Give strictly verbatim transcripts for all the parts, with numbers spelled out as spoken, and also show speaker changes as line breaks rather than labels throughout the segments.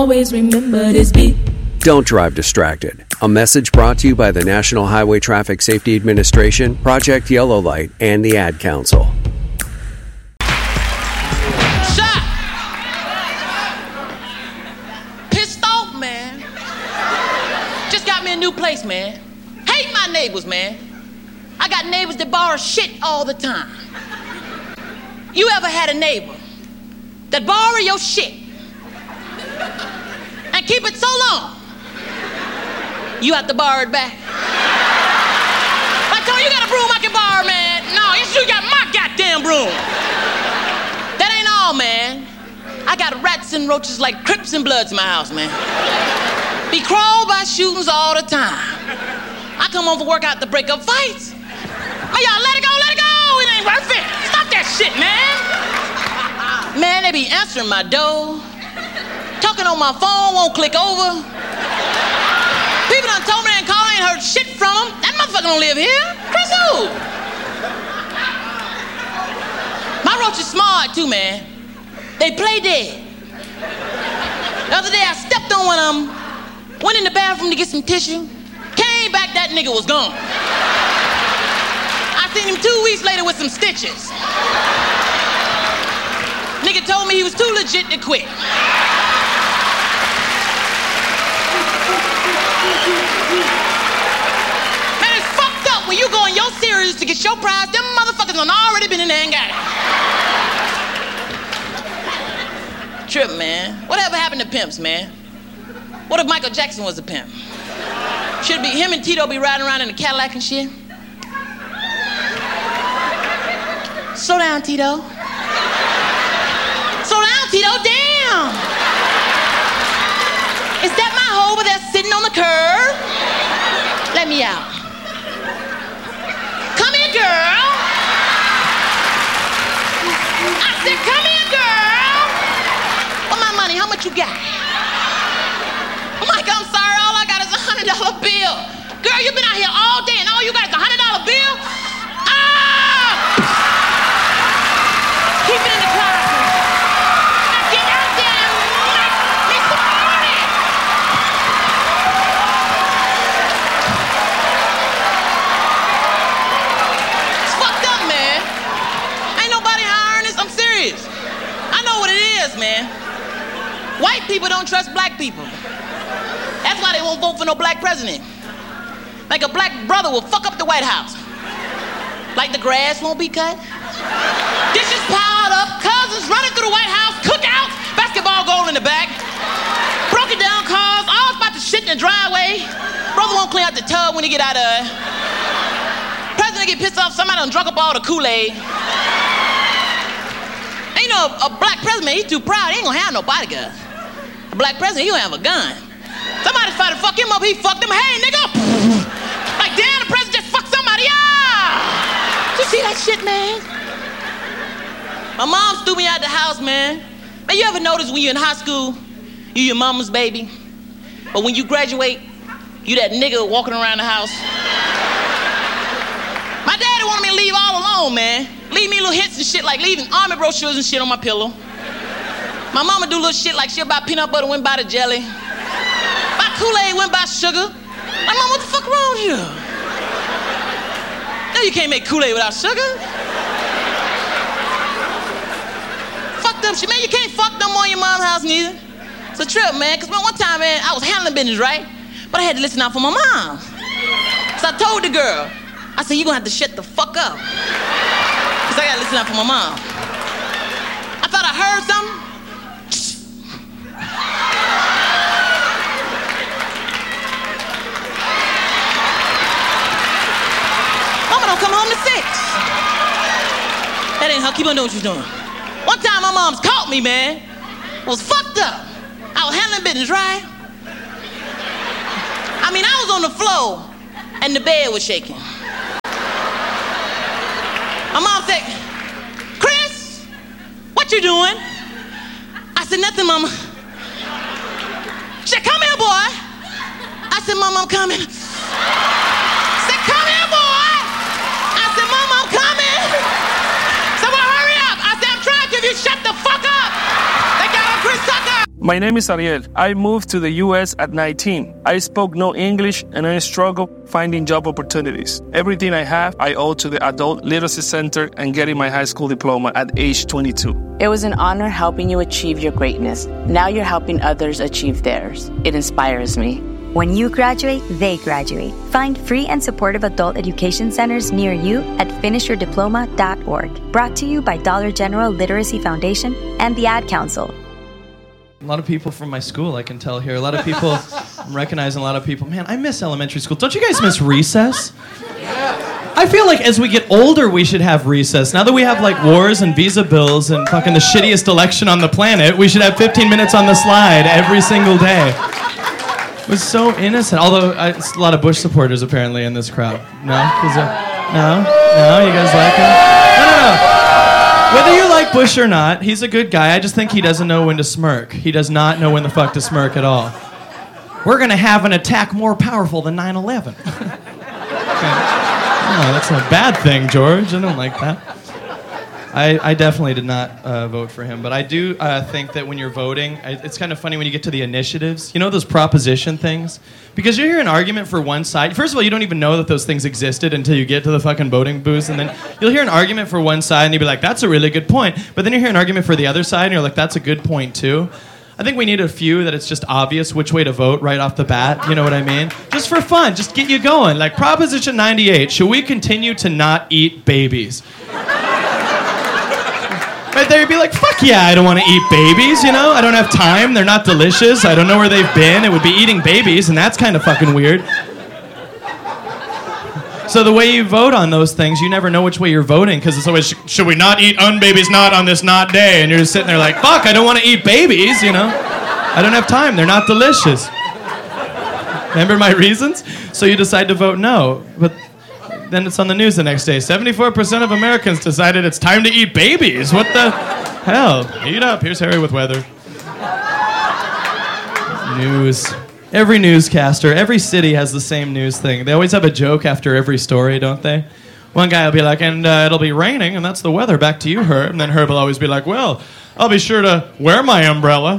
Always remember this beat.
Don't drive distracted. A message brought to you by the National Highway Traffic Safety Administration, Project Yellow Light, and the Ad Council.
Shot! Pissed off, man. Just got me a new place, man. Hate my neighbors, man. I got neighbors that borrow shit all the time. You ever had a neighbor that borrow your shit and keep it so long you have to borrow it back? Like, Tony, you got a broom I can borrow, man? No, you sure got my goddamn broom. That ain't all, man. I got rats and roaches like Crips and Bloods in my house, man. Be crawled by shootings all the time. I come home from work out to break up fights. Oh, y'all, let it go, let it go. It ain't worth it. Stop that shit, man. Man, they be answering my door. Talking on my phone, won't click over. People done told me they ain't called, I ain't heard shit from them. That motherfucker don't live here. Chris who? My roach is smart too, man. They play dead. The other day I stepped on one of them, went in the bathroom to get some tissue, came back, that nigga was gone. I seen him two weeks later with some stitches. Nigga told me he was too legit to quit. Man, it's fucked up when you go in your series to get your prize, them motherfuckers done already been in there and got it. Trip, man. Whatever happened to pimps, man? What if Michael Jackson was a pimp? Should be him and Tito be riding around in a Cadillac and shit? Slow down, Tito. Slow down, Tito, damn! Is that my hoe over there sitting on the curb? Let me out. Come here, girl. I said, come here, girl. For my money, how much you got? I'm like, I'm sorry, all I got is a hundred dollar bill. Girl, you been out here all day and all you got is a hundred dollar bill? Ah! Keep it in the closet. Now get out there and make me some money. It's fucked up, man. Ain't nobody hiring this. I'm serious. I know what it is, man. White people don't trust black people. That's why they won't vote for no black president. Like a black brother will fuck up the White House. Like the grass won't be cut. Dishes piled up, cousins running through the White House, cookouts, basketball goal in the back, broken down cars, all about to shit in the driveway. Brother won't clean out the tub when he get out of it. President get pissed off, somebody done drunk up all the Kool-Aid. Ain't no a, a black president, he's too proud, he ain't gonna have no bodyguard. A black president, he don't have a gun. Somebody's trying to fuck him up, he fucked him, hey nigga! Like damn, the president just fucked somebody up! You see that shit, man? My mom threw me out the house, man. Man, you ever notice when you're in high school, you your mama's baby, but when you graduate, you that nigga walking around the house? My daddy wanted me to leave all alone, man. Leave me little hits and shit, like leaving army brochures and shit on my pillow. My mama do little shit like she'll buy peanut butter, went buy the jelly. Buy Kool-Aid, went buy sugar. My mom, what the fuck wrong with you? No, you can't make Kool-Aid without sugar. Fucked up shit, man. You can't fuck no more in your mom's house neither. It's a trip, man. Cause man, one time, man, I was handling business, right? But I had to listen out for my mom. So I told the girl, I said, you gonna have to shut the fuck up. Cause I gotta listen out for my mom. I thought I heard something. Mama don't come home to six. That ain't her. Keep on doing what you're doing. One time my mom's caught me, man. I was fucked up. I was handling business, right? I mean, I was on the floor and the bed was shaking. My mom said, Chris, what you doing? I said, nothing, mama. She said, come here, boy. I said, Mom, I'm coming. She said, come here, boy. I said, Mom, I'm coming. So well, hurry up. I said, I'm trying to, if you shut the fuck up. They got on Chris Tucker.
My name is Ariel. I moved to the U S at nineteen. I spoke no English and I struggled finding job opportunities. Everything I have, I owe to the Adult Literacy Center and getting my high school diploma at age twenty-two.
It was an honor helping you achieve your greatness. Now you're helping others achieve theirs. It inspires me.
When you graduate, they graduate. Find free and supportive adult education centers near you at finish your diploma dot org. Brought to you by Dollar General Literacy Foundation and the Ad Council.
A lot of people from my school, I can tell here. A lot of people, I'm recognizing a lot of people. Man, I miss elementary school. Don't you guys miss recess? I feel like as we get older, we should have recess. Now that we have like wars and visa bills and fucking the shittiest election on the planet, we should have fifteen minutes on the slide every single day. It was so innocent. Although, I, it's a lot of Bush supporters apparently in this crowd. No? Uh, no? No? You guys like him? No, no, no. Whether you like Bush or not, he's a good guy. I just think he doesn't know when to smirk. He does not know when the fuck to smirk at all. We're going to have an attack more powerful than nine eleven. Oh, that's a bad thing, George. I don't like that. I, I definitely did not uh, vote for him, but I do uh, think that when you're voting, I, it's kind of funny when you get to the initiatives. You know those proposition things? Because you hear an argument for one side. First of all, you don't even know that those things existed until you get to the fucking voting booths, and then you'll hear an argument for one side, and you'll be like, that's a really good point. But then you hear an argument for the other side, and you're like, that's a good point, too. I think we need a few that it's just obvious which way to vote right off the bat. You know what I mean? Just for fun. Just get you going. Like Proposition ninety-eight, should we continue to not eat babies? Right there, you'd be like, fuck yeah, I don't want to eat babies, you know? I don't have time, they're not delicious, I don't know where they've been, it would be eating babies, and that's kind of fucking weird. So the way you vote on those things, you never know which way you're voting, because it's always, should we not eat unbabies not on this not day? And you're just sitting there like, fuck, I don't want to eat babies, you know? I don't have time, they're not delicious. Remember my reasons? So you decide to vote no, but then it's on the news the next day. seventy-four percent of Americans decided it's time to eat babies. What the hell? Eat up. Here's Harry with weather. News. Every newscaster, every city has the same news thing. They always have a joke after every story, don't they? One guy will be like, and uh, it'll be raining, and that's the weather. Back to you, Herb. And then Herb will always be like, well, I'll be sure to wear my umbrella.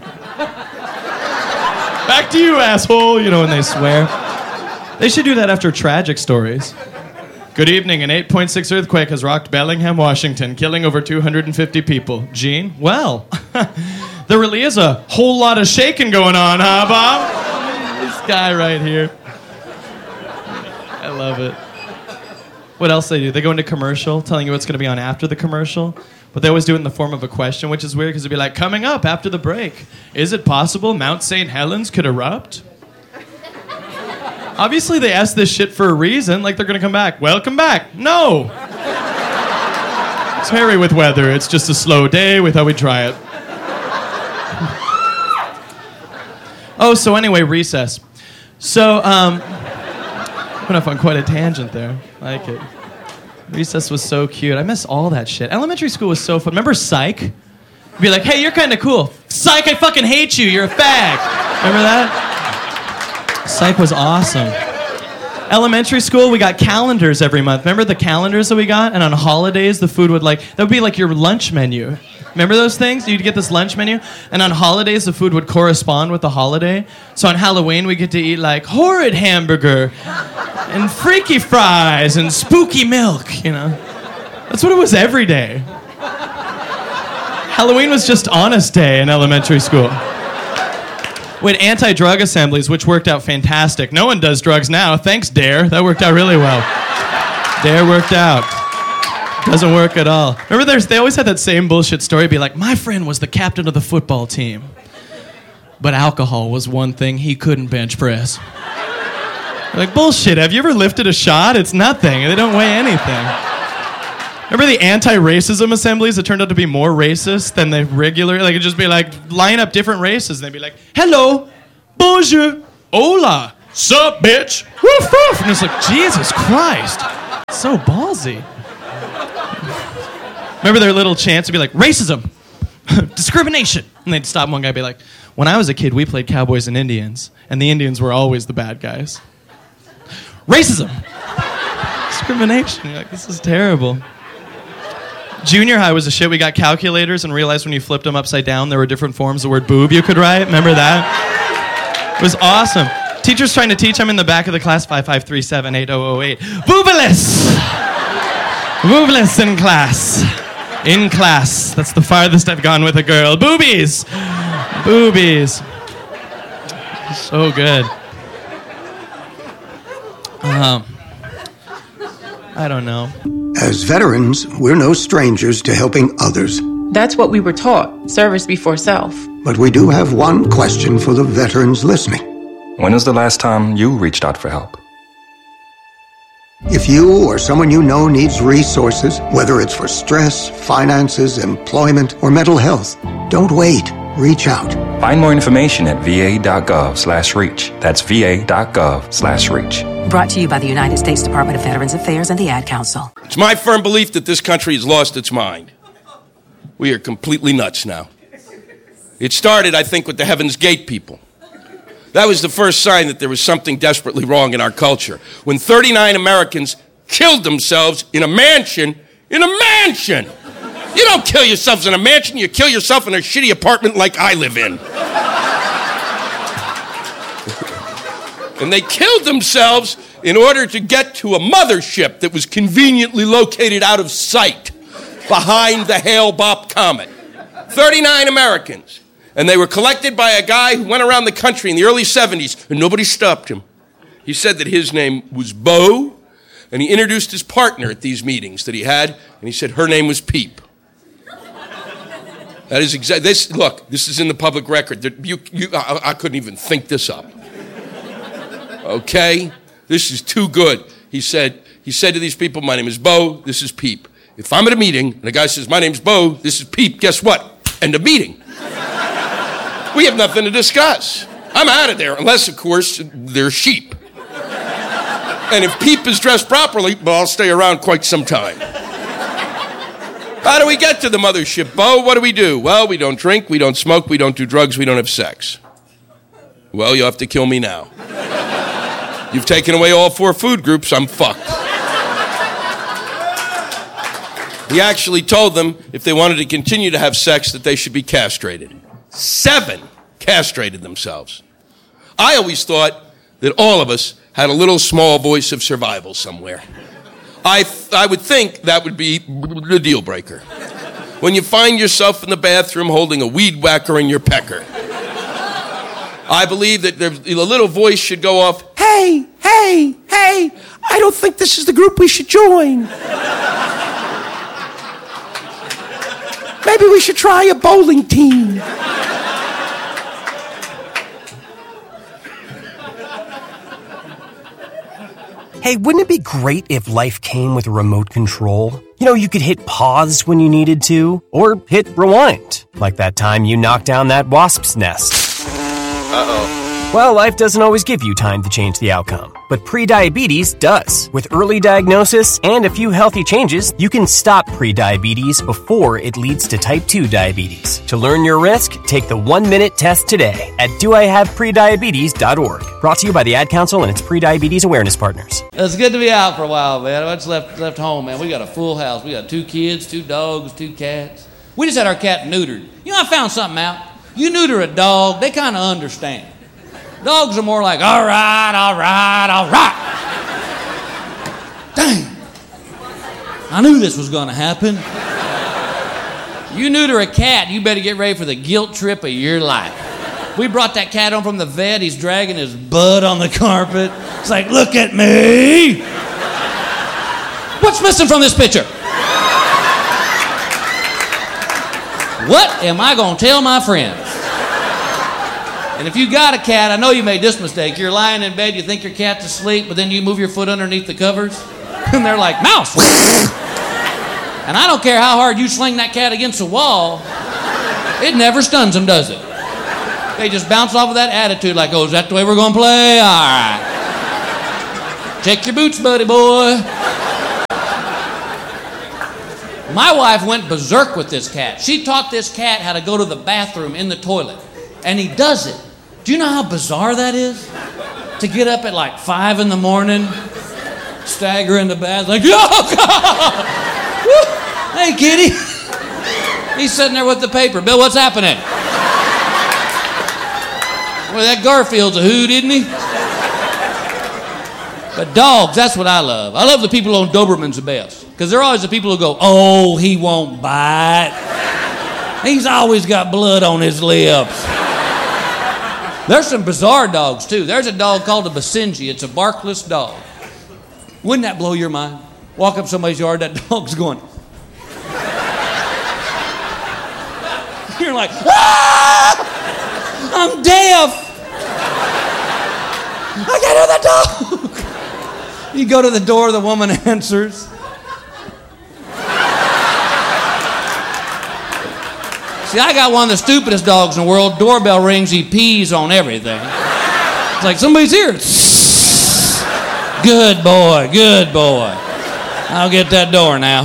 Back to you, asshole. You know, when they swear. They should do that after tragic stories. Good evening. An eight point six earthquake has rocked Bellingham, Washington, killing over two hundred fifty people. Gene? Well, there really is a whole lot of shaking going on, huh, Bob? This guy right here. I love it. What else they do? They go into commercial, telling you what's going to be on after the commercial, but they always do it in the form of a question, which is weird because it'd be like, coming up after the break, is it possible Mount Saint Helens could erupt? Obviously, they asked this shit for a reason, like they're gonna come back. Welcome back. No! It's Harry with weather. It's just a slow day. We thought we'd try it. Oh, so anyway, recess. So, um, went off on quite a tangent there. I like it. Recess was so cute. I miss all that shit. Elementary school was so fun. Remember Psych? You'd be like, hey, you're kind of cool. Psych, I fucking hate you. You're a fag. Remember that? Psych was awesome. Elementary school, we got calendars every month. Remember the calendars that we got? And on holidays, the food would like, that would be like your lunch menu. Remember those things? You'd get this lunch menu, and on holidays, the food would correspond with the holiday. So on Halloween, we get to eat like horrid hamburger and freaky fries and spooky milk, you know? That's what it was every day. Halloween was just honest day in elementary school. We had anti-drug assemblies, which worked out fantastic. No one does drugs now. Thanks, DARE. That worked out really well. DARE worked out. Doesn't work at all. Remember, there's, they always had that same bullshit story. Be like, my friend was the captain of the football team, but alcohol was one thing he couldn't bench press. Like, bullshit. Have you ever lifted a shot? It's nothing. They don't weigh anything. Remember the anti-racism assemblies that turned out to be more racist than the regular? Like, it'd just be like, line up different races, and they'd be like, hello, bonjour, hola, sup, bitch, woof, woof. And it's like, Jesus Christ, so ballsy. Remember their little chants would be like, racism, discrimination. And they'd stop one guy and be like, when I was a kid, we played cowboys and Indians, and the Indians were always the bad guys. Racism, discrimination. You're like, this is terrible. Junior high was a shit. We got calculators and realized when you flipped them upside down, there were different forms of the word boob you could write. Remember that? It was awesome. Teacher's trying to teach. I'm in the back of the class, five five three seven eight zero zero eight. Boobaless! Boobaless in class. In class. That's the farthest I've gone with a girl. Boobies! Boobies. So good. Um, I don't know.
As veterans, we're no strangers to helping others.
That's what we were taught, service before self.
But we do have one question for the veterans listening.
When was the last time you reached out for help?
If you or someone you know needs resources, whether it's for stress, finances, employment, or mental health, don't wait. Reach out.
Find more information at va.gov slash reach. That's va.gov slash reach.
Brought to you by the United States Department of Veterans Affairs and the Ad Council.
It's my firm belief that this country has lost its mind. We are completely nuts now. It started, I think, with the Heaven's Gate people. That was the first sign that there was something desperately wrong in our culture. When thirty-nine Americans killed themselves in a mansion, in a mansion! You don't kill yourselves in a mansion, you kill yourself in a shitty apartment like I live in. And they killed themselves in order to get to a mothership that was conveniently located out of sight behind the Hale-Bopp comet. thirty-nine Americans. And they were collected by a guy who went around the country in the early seventies, and nobody stopped him. He said that his name was Bo, and he introduced his partner at these meetings that he had, and he said her name was Peep. That is exactly, this, look, this is in the public record. You, you, I, I couldn't even think this up. Okay? This is too good. He said, he said to these people, my name is Bo, this is Peep. If I'm at a meeting, and a guy says, my name's Bo, this is Peep, guess what? End of meeting. We have nothing to discuss. I'm out of there, unless, of course, they're sheep. And if Peep is dressed properly, well, I'll stay around quite some time. How do we get to the mothership, Bo? What do we do? Well, we don't drink, we don't smoke, we don't do drugs, we don't have sex. Well, you'll have to kill me now. You've taken away all four food groups, I'm fucked. He actually told them if they wanted to continue to have sex that they should be castrated. Seven castrated themselves. I always thought that all of us had a little small voice of survival somewhere. I th- I would think that would be the deal breaker. When you find yourself in the bathroom holding a weed whacker in your pecker. I believe that there, a little voice should go off, hey, hey, hey, I don't think this is the group we should join. Maybe we should try a bowling team.
Hey, wouldn't it be great if life came with a remote control? You know, you could hit pause when you needed to, or hit rewind, like that time you knocked down that wasp's nest. Uh-oh. Well, life doesn't always give you time to change the outcome, but prediabetes does. With early diagnosis and a few healthy changes, you can stop prediabetes before it leads to type two diabetes. To learn your risk, take the one-minute test today at do I have prediabetes dot org. Brought to you by the Ad Council and its prediabetes awareness partners.
It's good to be out for a while, man. I just left, left home, man. We got a full house. We got two kids, two dogs, two cats. We just had our cat neutered. You know, I found something out. You neuter a dog, they kind of understand. Dogs are more like, all right, all right, all right. Dang. I knew this was going to happen. You neuter a cat, you better get ready for the guilt trip of your life. We brought that cat home from the vet. He's dragging his butt on the carpet. It's like, look at me. What's missing from this picture? What am I going to tell my friends? And if you got a cat, I know you made this mistake. You're lying in bed, you think your cat's asleep, but then you move your foot underneath the covers, and they're like, mouse! And I don't care how hard you sling that cat against the wall, it never stuns them, does it? They just bounce off of that attitude like, oh, is that the way we're going to play? All right. Check your boots, buddy boy. My wife went berserk with this cat. She taught this cat how to go to the bathroom in the toilet, and he does it. Do you know how bizarre that is? To get up at like five in the morning, stagger in the bath, like, oh, God! Hey, kitty. He's sitting there with the paper. Bill, what's happening? Well, that Garfield's a hoot, isn't he? But dogs, that's what I love. I love the people on Doberman's the best. Because they're always the people who go, oh, he won't bite. He's always got blood on his lips. There's some bizarre dogs, too. There's a dog called a Basenji. It's a barkless dog. Wouldn't that blow your mind? Walk up somebody's yard, that dog's going. You're like, ah! I'm deaf. I can't hear that dog. You go to the door, the woman answers. See, I got one of the stupidest dogs in the world. Doorbell rings, he pees on everything. It's like, somebody's here. Good boy, good boy. I'll get that door now.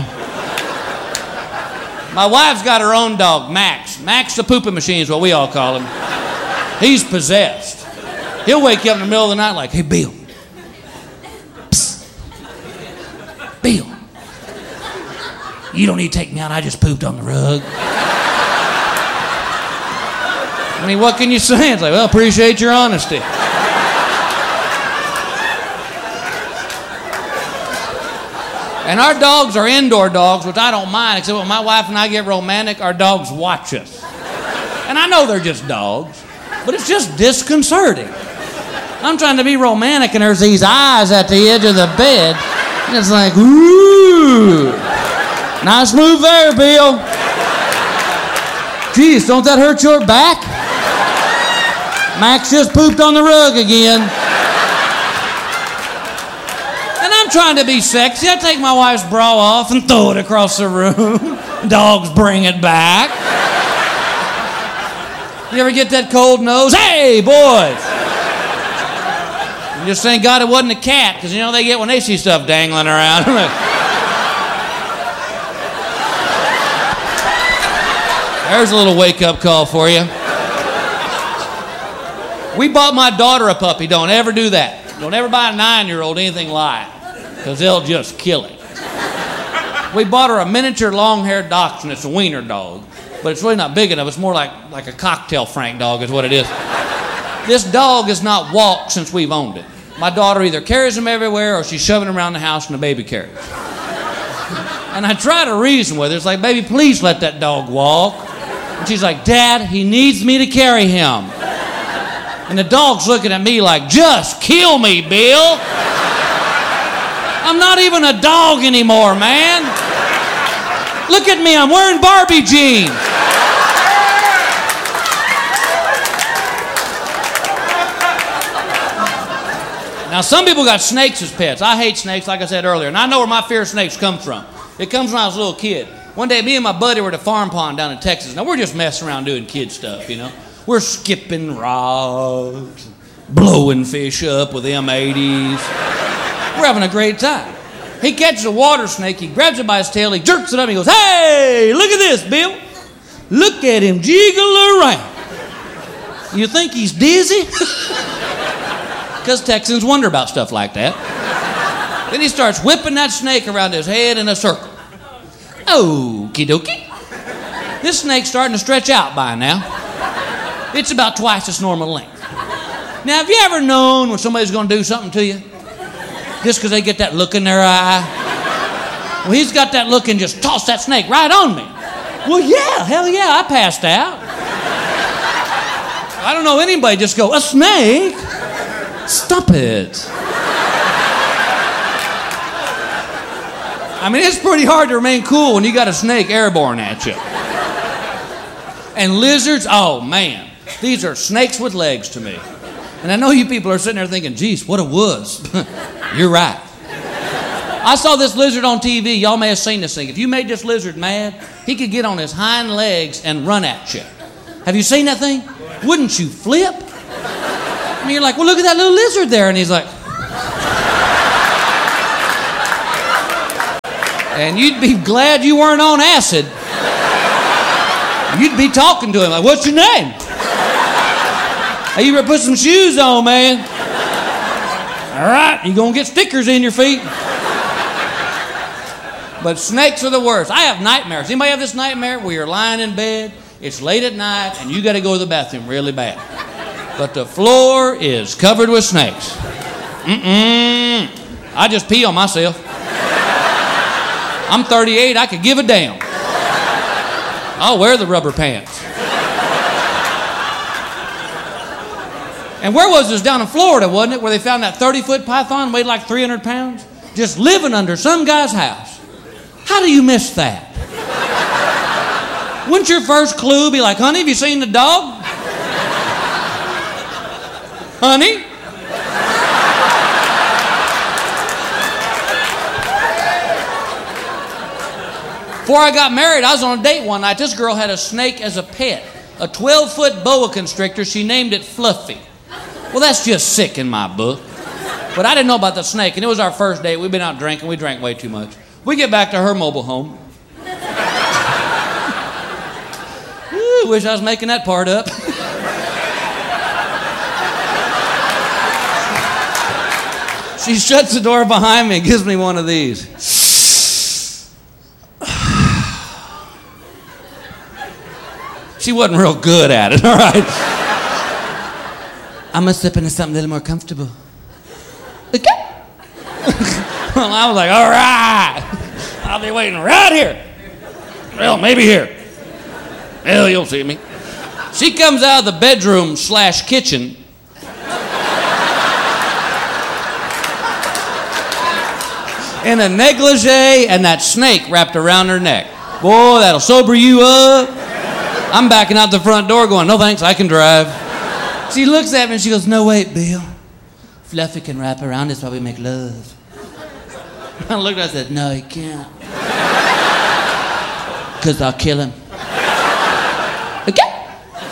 My wife's got her own dog, Max. Max the pooping machine is what we all call him. He's possessed. He'll wake you up in the middle of the night like, hey, Bill. Psst. Bill. You don't need to take me out. I just pooped on the rug. I mean, what can you say? It's like, well, appreciate your honesty. And our dogs are indoor dogs, which I don't mind, except when my wife and I get romantic, our dogs watch us. And I know they're just dogs, but it's just disconcerting. I'm trying to be romantic, and there's these eyes at the edge of the bed, and it's like, ooh, nice move there, Bill. Geez, don't that hurt your back? Max just pooped on the rug again. And I'm trying to be sexy. I take my wife's bra off and throw it across the room. Dogs bring it back. You ever get that cold nose? Hey, boys! You just thank God it wasn't a cat, because you know they get when they see stuff dangling around. There's a little wake-up call for you. We bought my daughter a puppy. Don't ever do that. Don't ever buy a nine-year-old anything live, because they'll just kill it. We bought her a miniature long-haired dachshund. It's a wiener dog, but it's really not big enough. It's more like, like a cocktail Frank dog is what it is. This dog has not walked since we've owned it. My daughter either carries him everywhere or she's shoving him around the house in a baby carriage. And I try to reason with her. It's like, baby, please let that dog walk. And she's like, Dad, he needs me to carry him. And the dog's looking at me like, just kill me, Bill. I'm not even a dog anymore, man. Look at me, I'm wearing Barbie jeans. Now, some people got snakes as pets. I hate snakes, like I said earlier, and I know where my fear of snakes comes from. It comes when I was a little kid. One day, me and my buddy were at a farm pond down in Texas. Now, we're just messing around doing kid stuff, you know. We're skipping rocks, blowing fish up with M eighties. We're having a great time. He catches a water snake, he grabs it by his tail, he jerks it up, and he goes, hey, look at this, Bill. Look at him jiggle around. You think he's dizzy? Because Texans wonder about stuff like that. Then he starts whipping that snake around his head in a circle. Okie dokie. This snake's starting to stretch out by now. It's about twice its normal length. Now, have you ever known when somebody's going to do something to you? Just because they get that look in their eye? Well, he's got that look and just tossed that snake right on me. Well, yeah, hell yeah, I passed out. I don't know anybody just go, a snake? Stop it. I mean, it's pretty hard to remain cool when you got a snake airborne at you. And lizards, oh man, these are snakes with legs to me. And I know you people are sitting there thinking, geez, what a wuss. You're right. I saw this lizard on T V. Y'all may have seen this thing. If you made this lizard mad, he could get on his hind legs and run at you. Have you seen that thing? Wouldn't you flip? I mean, you're like, well, look at that little lizard there. And he's like... And you'd be glad you weren't on acid. You'd be talking to him like, what's your name? Hey, you better put some shoes on, man. All right, you're going to get stickers in your feet. But snakes are the worst. I have nightmares. Anybody have this nightmare where you're lying in bed, it's late at night, and you got to go to the bathroom really bad? But the floor is covered with snakes. Mm-mm. I just pee on myself. I'm thirty-eight, I could give a damn. I'll wear the rubber pants. And where was this? Down in Florida, wasn't it? Where they found that thirty-foot python, weighed like three hundred pounds? Just living under some guy's house. How do you miss that? Wouldn't your first clue be like, honey, have you seen the dog? Honey? Before I got married, I was on a date one night. This girl had a snake as a pet. A twelve-foot boa constrictor. She named it Fluffy. Well, that's just sick in my book. But I didn't know about the snake, and it was our first date. We'd been out drinking. We drank way too much. We get back to her mobile home. Ooh, wish I was making that part up. She shuts the door behind me and gives me one of these. She wasn't real good at it, all right? I'm gonna slip into something a little more comfortable. Okay. Well, I was like, all right. I'll be waiting right here. Well, maybe here. Hell, you'll see me. She comes out of the bedroom slash kitchen. In a negligee and that snake wrapped around her neck. Boy, that'll sober you up. I'm backing out the front door going, no thanks, I can drive. She looks at me and she goes, no, wait, Bill. Fluffy can wrap around this while we make love. I looked at her and said, no, he can't. Because I'll kill him. Okay.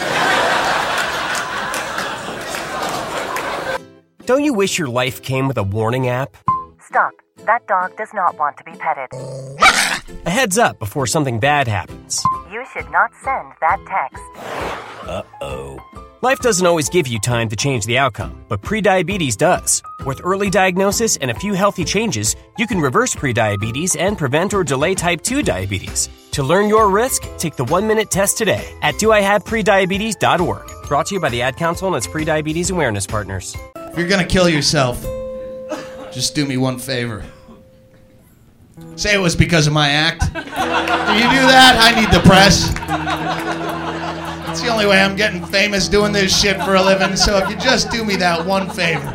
Don't you wish your life came with a warning app?
Stop. That dog does not want to be petted.
A heads up before something bad happens.
You should not send that text.
Uh-oh. Life doesn't always give you time to change the outcome, but prediabetes does. With early diagnosis and a few healthy changes, you can reverse prediabetes and prevent or delay type two diabetes. To learn your risk, take the one-minute test today at do I have prediabetes dot org. Brought to you by the Ad Council and its prediabetes awareness partners.
If you're gonna kill yourself, just do me one favor. Say it was because of my act. Do you do that? I need the press. It's the only way I'm getting famous doing this shit for a living, so if you just do me that one favor.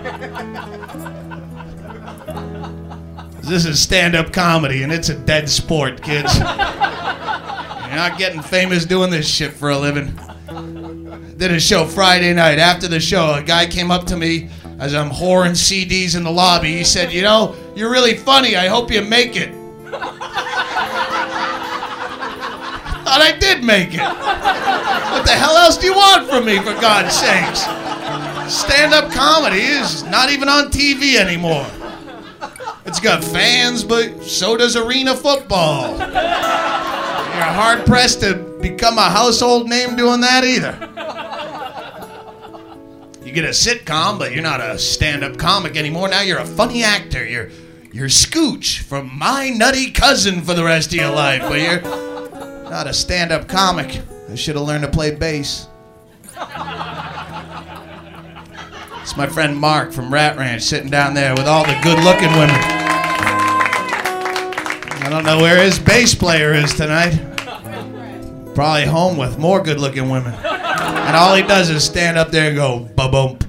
This is stand-up comedy, and it's a dead sport, kids. You're not getting famous doing this shit for a living. Did a show Friday night. After the show, a guy came up to me as I'm whoring C Ds in the lobby. He said, you know, you're really funny. I hope you make it. Thought I did make it. What the hell else do you want from me, for God's sakes? Stand-up comedy is not even on T V anymore. It's got fans, but so does arena football. You're hard-pressed to become a household name doing that either. You get a sitcom, but you're not a stand-up comic anymore. Now you're a funny actor. You're, you're Scooch from My Nutty Cousin for the rest of your life, but you're not a stand-up comic. I should have learned to play bass. It's my friend Mark from Rat Ranch sitting down there with all the good-looking women. I don't know where his bass player is tonight. Probably home with more good-looking women. And all he does is stand up there and go, ba-bump,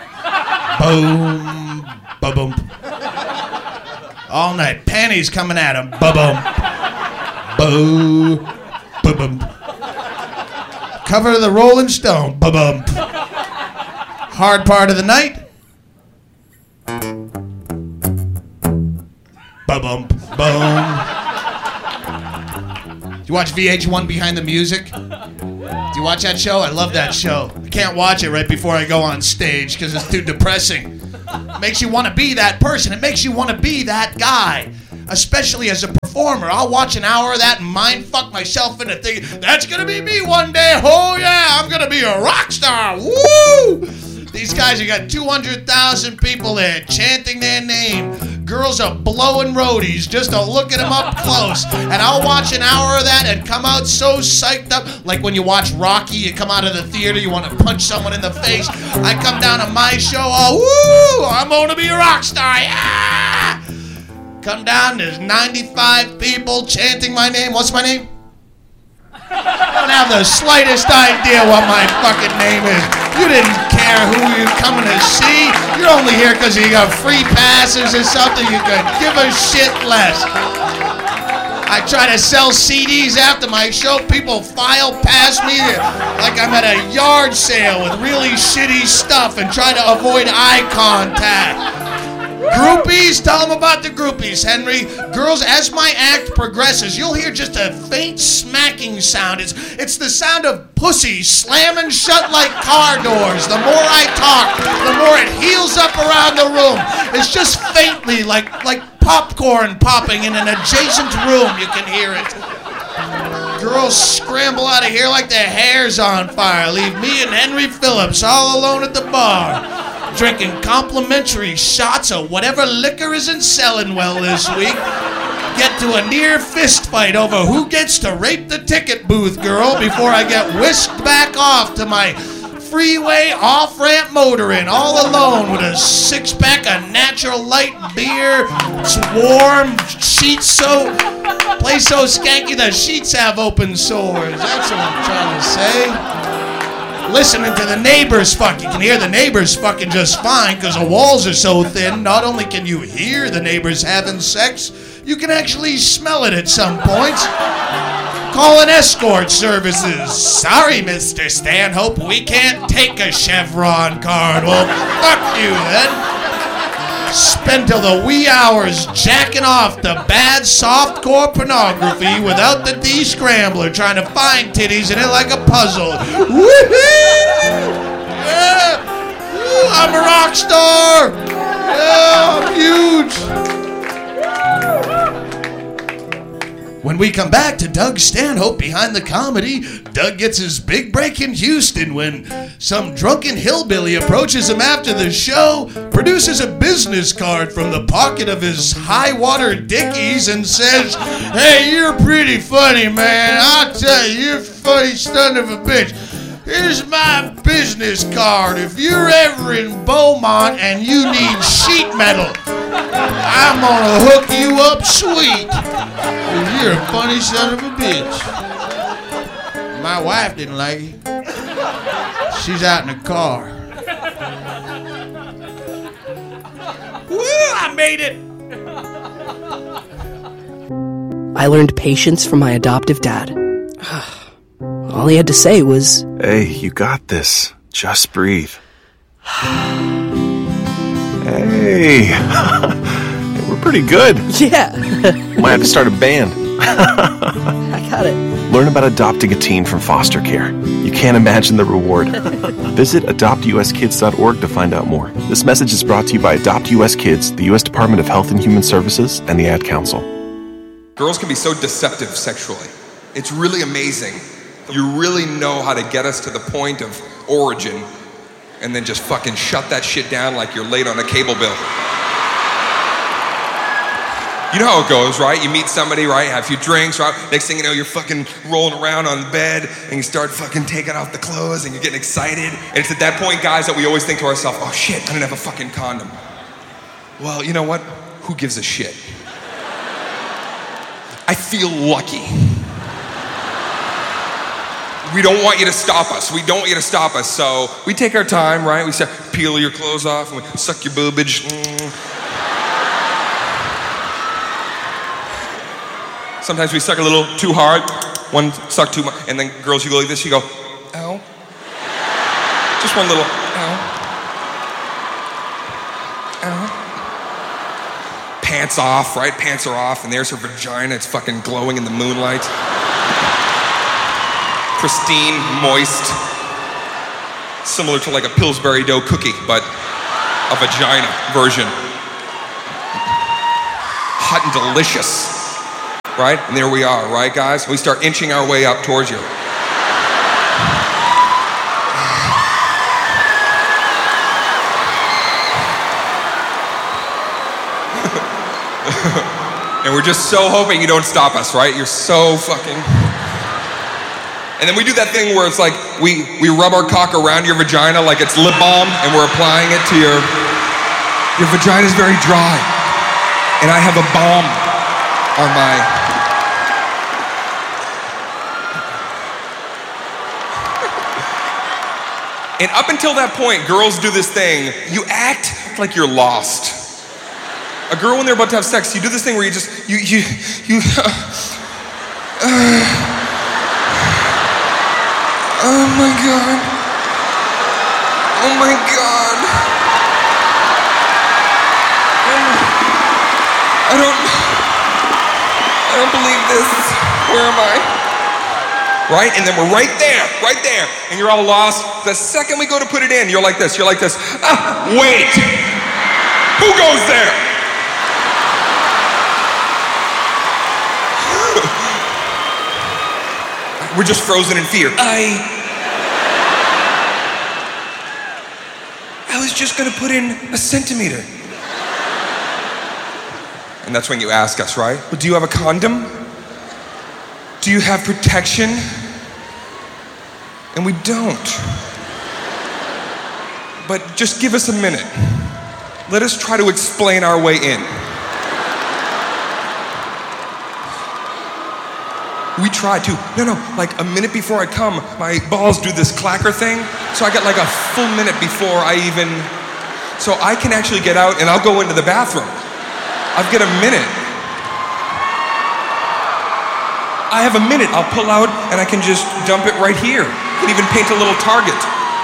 boom, ba-bump. All night. Panties coming at him, ba-bump, boo, ba-bump. Cover of the Rolling Stone, ba-bump. Hard part of the night, ba-bump, boom. Do you watch V H one Behind the Music? Do you watch that show? I love that show. I can't watch it right before I go on stage because it's too depressing. It makes you want to be that person. It makes you want to be that guy. Especially as a performer. I'll watch an hour of that and mind fuck myself into thinking, that's going to be me one day. Oh yeah, I'm going to be a rock star. Woo! These guys have got two hundred thousand people there chanting their name. girls are blowing roadies just to look at them up close. And I'll watch an hour of that and come out so psyched up. Like when you watch Rocky, you come out of the theater, you want to punch someone in the face. I come down to my show, oh, woo, I'm going to be a rock star, yeah! Come down, there's ninety-five people chanting my name. What's my name? I don't have the slightest idea what my fucking name is. You didn't care who you're coming to see. You're only here because you got free passes or something. You could give a shit less. I try to sell C Ds after my show. People file past me like I'm at a yard sale with really shitty stuff and try to avoid eye contact. Groupies, tell them about the groupies, Henry. Girls, as my act progresses, you'll hear just a faint smacking sound. It's it's the sound of pussy slamming shut like car doors. The more I talk, the more it heals up around the room. It's just faintly like, like popcorn popping in an adjacent room. You can hear it. Girls scramble out of here like their hair's on fire. Leave me and Henry Phillips all alone at the bar, drinking complimentary shots of whatever liquor isn't selling well this week. Get to a near fist fight over who gets to rape the ticket booth girl before I get whisked back off to my freeway off-ramp motoring all alone with a six-pack of Natural Light beer. It's warm, sheets so... place so skanky the sheets have open sores. That's what I'm trying to say. Listening to the neighbors fuck. You can hear the neighbors fucking just fine because the walls are so thin. Not only can you hear the neighbors having sex, you can actually smell it at some points. Calling escort services. Sorry, Mister Stanhope, we can't take a Chevron card. Well, fuck you then. Spend till the wee hours jacking off the bad softcore pornography without the D-scrambler, trying to find titties in it like a puzzle. Woohoo! Yeah! Ooh, I'm a rock star! Yeah, I'm huge! When we come back to Doug Stanhope Behind the Comedy, Doug gets his big break in Houston when some drunken hillbilly approaches him after the show, produces a business card from the pocket of his high-water dickies and says, "Hey, you're pretty funny, man. I'll tell you, you're a funny son of a bitch. Here's my business card. If you're ever in Beaumont and you need sheet metal, I'm gonna hook you up sweet. You're a funny son of a bitch." My wife didn't like it. She's out in the car. Woo, I made it.
I learned patience from my adoptive dad. All he had to say was,
"Hey, you got this. Just breathe." Hey, we're pretty good.
Yeah.
Might have to start a band.
I got it.
Learn about adopting a teen from foster care. You can't imagine the reward. Visit adopt u s kids dot org to find out more. This message is brought to you by Adopt U S Kids, the U S Department of Health and Human Services, and the Ad Council.
Girls can be so deceptive sexually. It's really amazing. You really know how to get us to the point of origin and then just fucking shut that shit down like you're late on a cable bill. You know how it goes, right? You meet somebody, right? Have a few drinks, right? Next thing you know, you're fucking rolling around on the bed and you start fucking taking off the clothes and you're getting excited. And it's at that point, guys, that we always think to ourselves, oh shit, I didn't have a fucking condom. Well, you know what? Who gives a shit? I feel lucky. We don't want you to stop us. We don't want you to stop us. So we take our time, right? We say, peel your clothes off and we suck your boobage. Mm. Sometimes we suck a little too hard. One suck too much. And then girls, you go like this, you go, ow. Just one little, ow. Ow. Pants off, right? Pants are off, and there's her vagina. It's fucking glowing in the moonlight. Pristine, moist, similar to like a Pillsbury dough cookie, but a vagina version. Hot and delicious, right? And there we are, right, guys? We start inching our way up towards you. And we're just so hoping you don't stop us, right? You're so fucking... And then we do that thing where it's like, we, we rub our cock around your vagina like it's lip balm, and we're applying it to your... Your vagina's very dry. And I have a balm on my... And up until that point, girls do this thing. You act like you're lost. A girl, when they're about to have sex, you do this thing where you just, you, you, you, uh, uh, oh my God. Oh my God. I don't, I don't believe this. Where am I? Right? And then we're right there, right there. And you're all lost. The second we go to put it in, you're like this, you're like this. Ah, wait. Who goes there? We're just frozen in fear. I... I was just gonna put in a centimeter. And that's when you ask us, right? Well, do you have a condom? Do you have protection? And we don't. But just give us a minute. Let us try to explain our way in. We try to. No, no, like a minute before I come, my balls do this clacker thing, so I get like a full minute before I even... So I can actually get out and I'll go into the bathroom. I've got a minute. I have a minute. I'll pull out and I can just dump it right here. I can even paint a little target.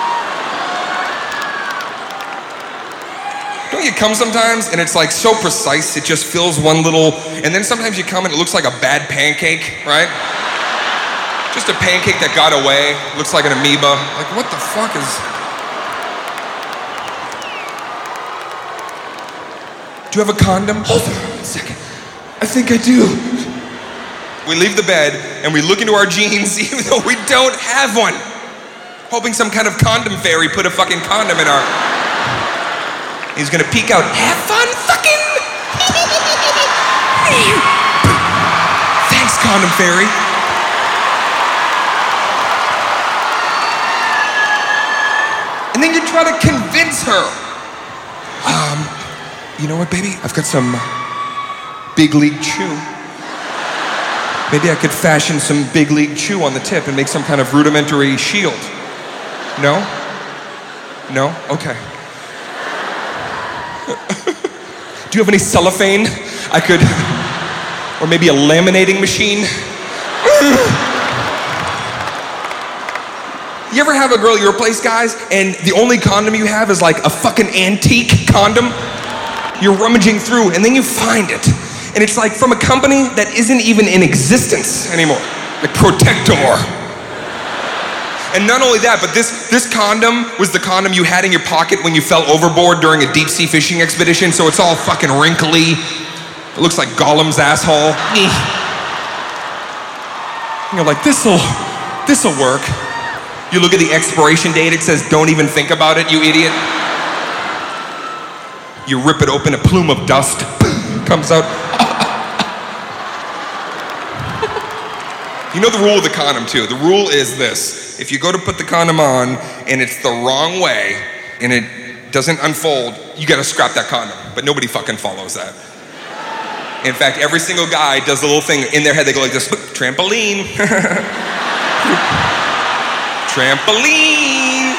Don't you come sometimes and it's like so precise, it just fills one little, and then sometimes you come and it looks like a bad pancake, right? Just a pancake that got away, looks like an amoeba. Like, what the fuck is... Do you have a condom? Hold on a second. I think I do. We leave the bed and we look into our jeans even though we don't have one. Hoping some kind of condom fairy put a fucking condom in our... He's gonna peek out. Have fun, fucking... Thanks, condom fairy. And then you try to convince her. Um, you know what, baby? I've got some big league chew. Maybe I could fashion some big league chew on the tip and make some kind of rudimentary shield. No? No? Okay. Do you have any cellophane? I could, or maybe a laminating machine? You ever have a girl you replace, guys, and the only condom you have is like a fucking antique condom? You're rummaging through and then you find it. And it's like from a company that isn't even in existence anymore. Like Protector. And not only that, but this, this condom was the condom you had in your pocket when you fell overboard during a deep sea fishing expedition, so it's all fucking wrinkly. It looks like Gollum's asshole. You're like, this'll, this'll work. You look at the expiration date, it says, don't even think about it, you idiot. You rip it open, a plume of dust comes out. You know the rule of the condom too. The rule is this. If you go to put the condom on and it's the wrong way and it doesn't unfold, you gotta scrap that condom. But nobody fucking follows that. In fact, every single guy does the little thing in their head. They go like this, trampoline. Trampoline.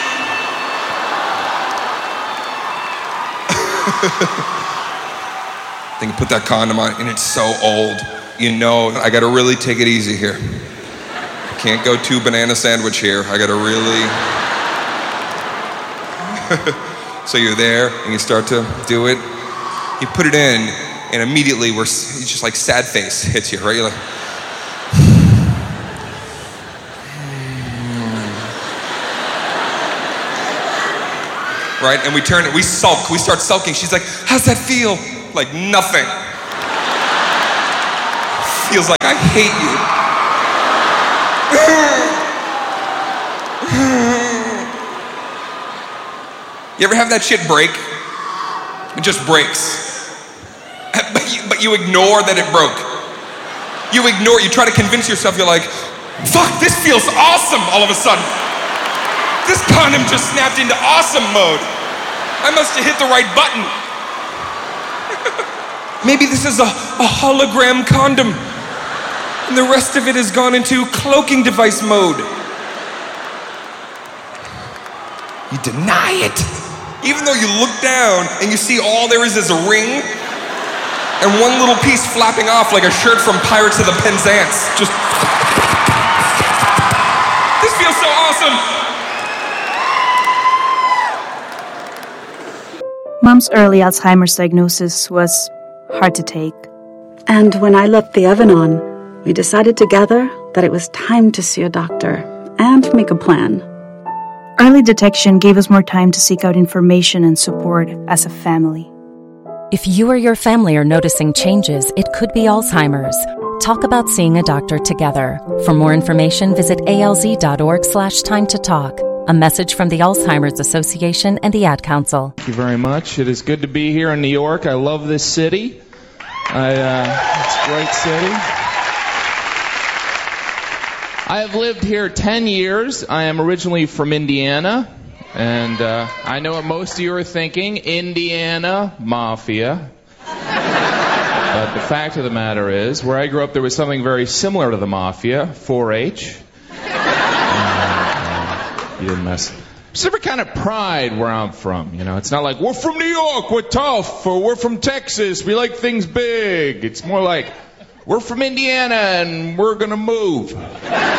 Then you put that condom on and it's so old. You know, I gotta really take it easy here. I can't go too banana sandwich here. I gotta really... So you're there and you start to do it. You put it in and immediately we're, it's just like sad face hits you, right? You're like... Right? And we turn it, we sulk, we start sulking. She's like, how's that feel? Like nothing. Feels like I hate you. You ever have that shit break? It just breaks. But you, but you ignore that it broke. You ignore, you try to convince yourself, you're like, fuck, this feels awesome all of a sudden. This condom just snapped into awesome mode. I must have hit the right button. Maybe this is a, a hologram condom, and the rest of it has gone into cloaking device mode. You deny it. Even though you look down and you see all there is is a ring and one little piece flapping off like a shirt from Pirates of the Penzance. Just... This feels so awesome.
Mom's early Alzheimer's diagnosis was hard to take.
And when I left the oven on, we decided together that it was time to see a doctor and make a plan.
Early detection gave us more time to seek out information and support as a family.
If you or your family are noticing changes, it could be Alzheimer's. Talk about seeing a doctor together. For more information, visit alz.org slash time to talk. A message from the Alzheimer's Association and the Ad Council.
Thank you very much. It is good to be here in New York. I love this city. I, uh, it's a great city. I have lived here ten years. I am originally from Indiana, and uh, I know what most of you are thinking, Indiana Mafia. But the fact of the matter is, where I grew up, there was something very similar to the Mafia, four H. And, uh, you didn't mess. There's every kind of pride where I'm from, you know. It's not like, we're from New York, we're tough, or we're from Texas, we like things big. It's more like, we're from Indiana and we're gonna move. Getting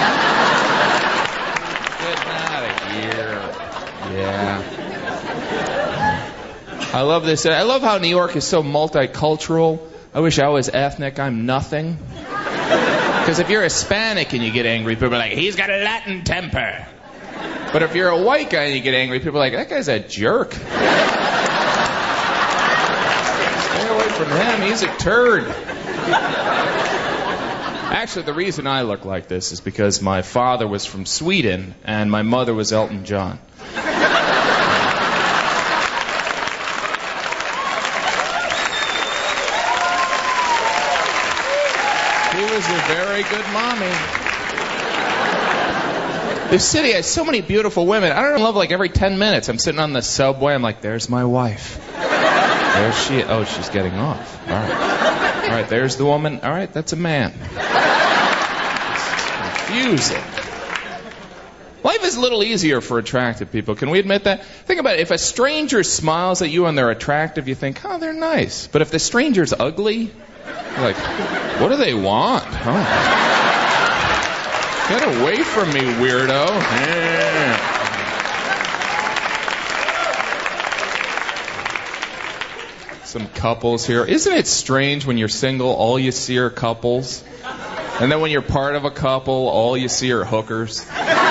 out of here. Yeah. I love this. I love how New York is so multicultural. I wish I was ethnic. I'm nothing. Because if you're Hispanic and you get angry, people are like, he's got a Latin temper. But if you're a white guy and you get angry, people are like, that guy's a jerk. Stay away from him. He's a turd. Actually, the reason I look like this is because my father was from Sweden and my mother was Elton John. He was a very good mommy. This city has so many beautiful women. I don't know, like every ten minutes I'm sitting on the subway, I'm like, there's my wife. There's she. Oh, she's getting off. All right. All right, there's the woman. All right, that's a man. It's confusing. Life is a little easier for attractive people. Can we admit that? Think about it. If a stranger smiles at you and they're attractive, you think, oh, they're nice. But if the stranger's ugly, you're like, what do they want? Oh. Get away from me, weirdo. Yeah. Some couples here. Isn't it strange when you're single, all you see are couples? And then when you're part of a couple, all you see are hookers?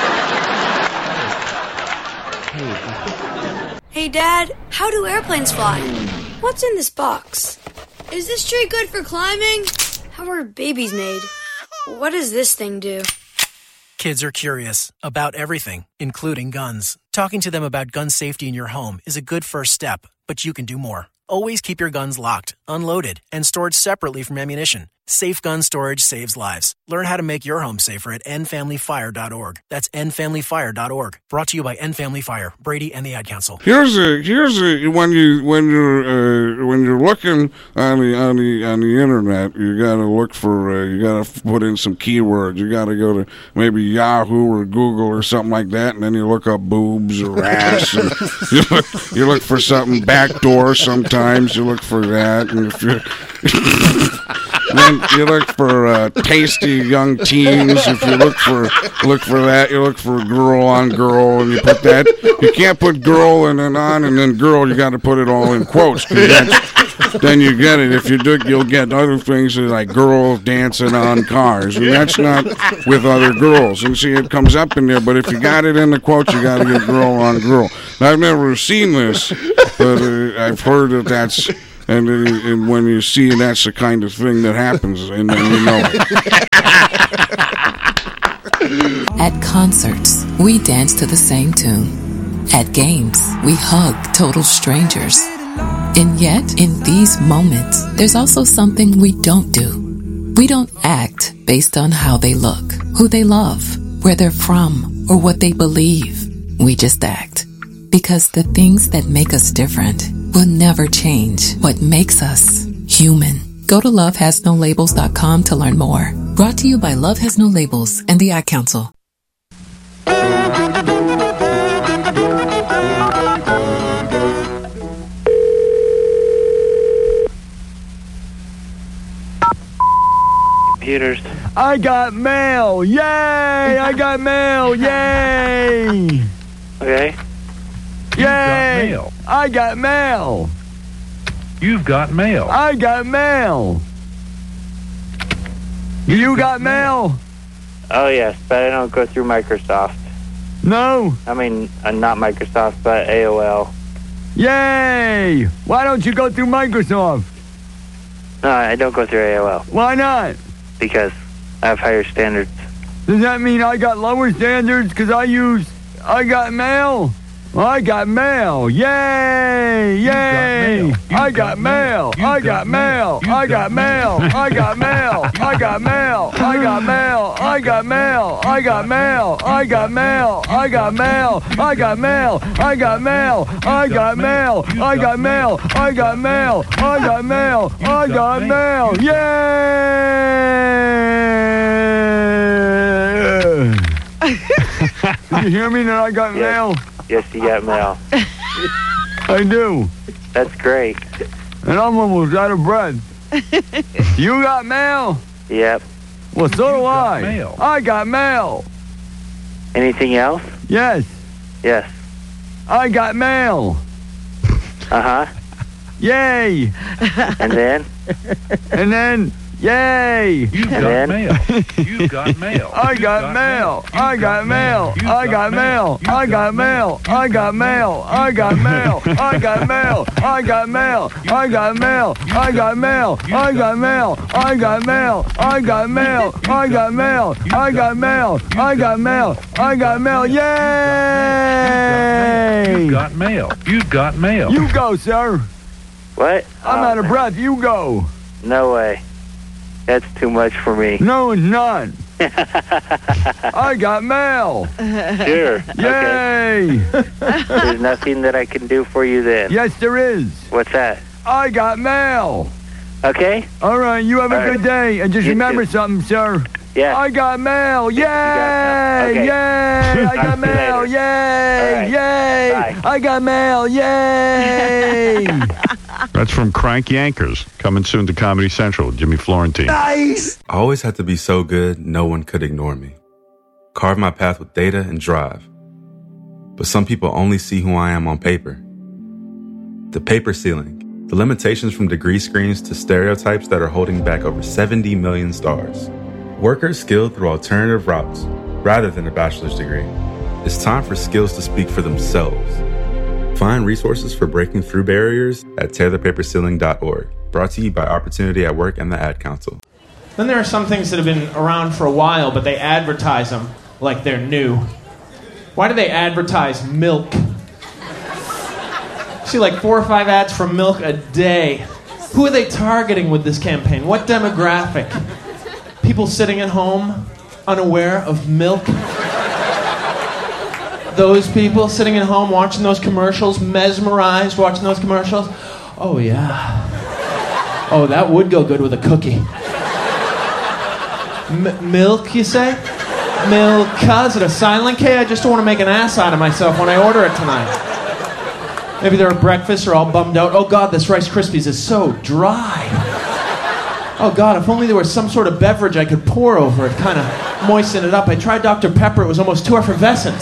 Hey, Dad, how do airplanes fly? What's in this box? Is this tree good for climbing? How are babies made? What does this thing do?
Kids are curious about everything, including guns. Talking to them about gun safety in your home is a good first step, but you can do more. Always keep your guns locked, unloaded, and stored separately from ammunition. Safe gun storage saves lives. Learn how to make your home safer at end family fire dot org. That's end family fire dot org. Brought to you by End Family Fire, Brady, and the Ad Council.
Here's a here's a when you when you're uh, when you're looking on the on the on the internet, you gotta look for uh, you gotta put in some keywords. You gotta go to maybe Yahoo or Google or something like that, and then you look up boobs or ass. And you look you look for something backdoor. Sometimes you look for that, and if you're then you look for uh, tasty young teens. If you look for look for that, you look for girl on girl, and you put that. You can't put girl and then on and then girl. You got to put it all in quotes. 'Cause that's, then you get it. If you do, you'll get other things like girls dancing on cars, and that's not with other girls. And see, it comes up in there. But if you got it in the quotes, you got to get girl on girl. Now, I've never seen this, but uh, I've heard that that's. And, uh, and when you see that's the kind of thing that happens, and then you know it.
At concerts, we dance to the same tune. At games, we hug total strangers.
And yet, in these moments, there's also something we don't do. We don't act based on how they look, who they love, where they're from, or what they believe. We just act. Because the things that make us different will never change what makes us human. Go to love has no labels dot com to learn more. Brought to you by Love Has No Labels and the Ad Council.
Computers.
I got mail! Yay! I got mail! Yay!
Okay.
Yay!
mail.
I got mail!
You've got mail.
I got mail! You got mail?
Oh, yes, but I don't go through Microsoft.
No?
I mean, uh, not Microsoft, but A O L.
Yay! Why don't you go through Microsoft?
No, I don't go through A O L.
Why not?
Because I have higher standards.
Does that mean I got lower standards because I use... I got mail? I got mail. Yay! Yay! I got mail. I got mail. I got mail. I got mail. I got mail. I got mail. I got mail. I got mail. I got mail. I got mail. I got mail. I got mail. I got mail. I got mail. I got mail. I got mail. I got mail. Yay! Did you hear me that I got mail?
Yes, you got mail.
I do.
That's great.
And I'm almost out of breath. You got mail?
Yep.
Well, so do I.
Mail.
I got mail.
Anything else?
Yes.
Yes.
I got mail.
Uh-huh.
Yay.
And then?
And then... Yay!
You got mail. You got mail.
I got mail. I got mail. I got mail. I got mail. I got mail. I got mail. I got mail. I got mail. I got mail. I got mail. I got mail. I got mail. I got mail. I got mail. I got mail. I got mail. I got mail. Yay!
You got mail. You got mail.
You go, sir.
What?
I'm out of breath. You go.
No way. That's too much for me.
No, it's not. I got mail.
Sure.
Yay!
Okay. There's nothing that I can do for you then.
Yes, there is.
What's that?
I got mail.
Okay.
All right, you have a
All
good
right.
day. And just
You
remember
too.
something, sir.
Yeah.
I got mail. Yay!
Okay.
Yay! I
Talk
got
to you
mail.
later.
Yay!
All right.
Yay!
Bye.
I got mail. Yay!
That's from Crank Yankers. Coming soon to Comedy Central. Jimmy Florentine.
Nice!
I always had to be so good, no one could ignore me. Carve my path with data and drive. But some people only see who I am on paper. The paper ceiling. The limitations from degree screens to stereotypes that are holding back over seventy million stars. Workers skilled through alternative routes, rather than a bachelor's degree. It's time for skills to speak for themselves. Find resources for breaking through barriers at tear the paper ceiling dot org. Brought to you by Opportunity at Work and the Ad Council.
Then there are some things that have been around for a while, but they advertise them like they're new. Why do they advertise milk? See like four or five ads for milk a day. Who are they targeting with this campaign? What demographic? People sitting at home, unaware of milk? Those people sitting at home watching those commercials, mesmerized watching those commercials? Oh, yeah. Oh, that would go good with a cookie. M- milk, you say? Milka? Is it a silent K? I just don't want to make an ass out of myself when I order it tonight. Maybe they're at breakfast or all bummed out. Oh, God, this Rice Krispies is so dry. Oh, God, if only there was some sort of beverage I could pour over it, kind of moisten it up. I tried Doctor Pepper. It was almost too effervescent.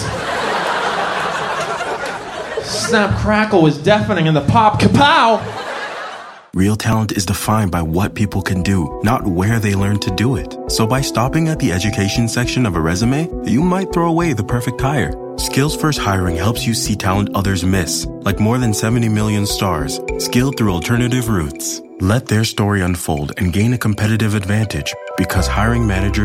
Snap Crackle was deafening, and the pop, kapow!
Real talent is defined by what people can do, not where they learn to do it. So by stopping at the education section of a resume, you might throw away the perfect hire. Skills First Hiring helps you see talent others miss, like more than seventy million stars, skilled through alternative routes. Let their story unfold and gain a competitive advantage, because hiring managers